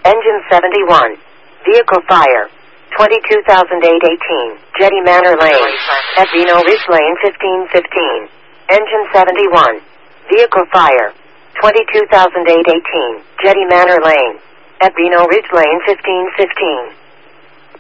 Engine 71. Vehicle fire. 22,818. Jetty Manor Lane. At Vino Ridge Lane 1515. Engine 71. Vehicle fire. 22,818. Jetty Manor Lane. At Vino Ridge Lane 1515.